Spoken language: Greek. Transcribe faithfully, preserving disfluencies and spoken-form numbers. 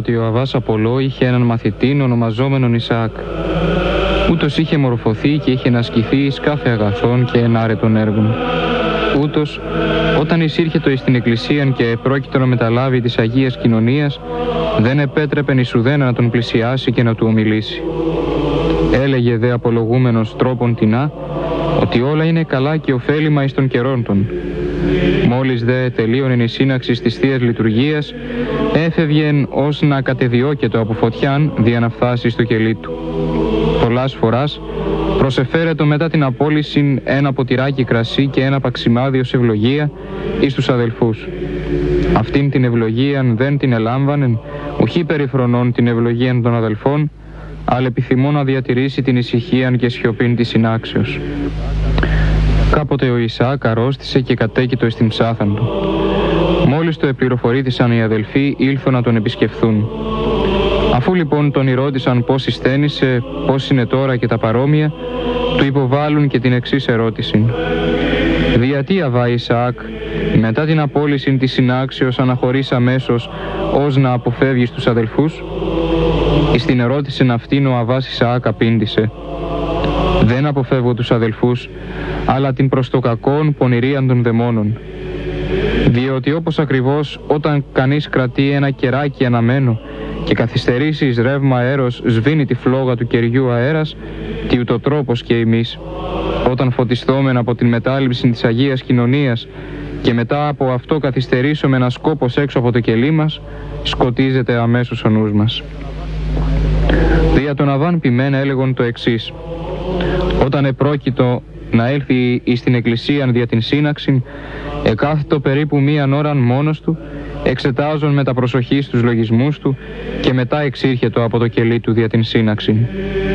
ότι ο Αββάς Απολό είχε έναν μαθητήν ονομαζόμενον Ισαάκ. Ούτως είχε μορφωθεί και είχε ασκηθεί εις κάθε αγαθόν και ενάρετων έργων. Ούτως, όταν εισήρχετο εις την εκκλησίαν και επρόκειτο να μεταλάβει της Αγίας Κοινωνίας, δεν επέτρεπεν εις ουδένα να τον πλησιάσει και να του ομιλήσει. Έλεγε δε απολογούμενος τρόπον τινά, ότι όλα είναι καλά και ωφέλιμα εις των καιρών των. Μόλις δε τελείωνεν η σύναξη της Θείας Λειτουργίας, έφευγεν ως να κατεδιώκετο από φωτιάν δια να φτάσει στο κελί του. Πολλάς φοράς προσεφέρετο μετά την απόλυση ένα ποτηράκι κρασί και ένα παξιμάδι ως ευλογία εις τους αδελφούς. Αυτήν την ευλογίαν δεν την ελάμβανεν, ουχή περιφρονών την ευλογίαν των αδελφών, αλλά επιθυμώ να διατηρήσει την ησυχίαν και σιωπήν της συνάξεως. Κάποτε ο Ισαάκ αρρώστησε και κατέκειτο εις την ψάθαν του. Μόλις το επληροφορήθησαν οι αδελφοί, ήλθον να τον επισκεφθούν. Αφού λοιπόν τον ρώτησαν πώς εισθένησε, πώς είναι τώρα και τα παρόμοια, του υποβάλλουν και την εξής ερώτηση. «Διατί, Αββά Ισαάκ, μετά την απόλυση της συνάξεως αναχωρείς αμέσως ως να αποφεύγεις τους αδελφούς?» Εις την ερώτηση αυτήν ο Αββάς Ισαάκ απήντησε. «Δεν αποφεύγω τους αδελφούς, αλλά την προς το κακόν πονηρίαν των δαιμόνων. Διότι όπως ακριβώς όταν κανείς κρατεί ένα κεράκι αναμένο και καθυστερήσει εις ρεύμα αέρος σβήνει τη φλόγα του κεριού αέρας, τι ούτω τρόπος και εμείς, όταν φωτιστόμεν από την μετάληψη της Αγίας Κοινωνίας και μετά από αυτό καθυστερήσουμε ένα σκόπος έξω από το κελί μας, σκοτίζεται αμέσως ο νους μας». Δια τον Αββάν Ποιμένα έλεγον το εξής. Όταν επρόκειτο να έλθει εις την εκκλησίαν δια την σύναξη, εκάθετο περίπου μίαν ώραν μόνος του, εξετάζον με τα προσοχή στους λογισμούς του και μετά εξήρχετο από το κελί του δια την σύναξη.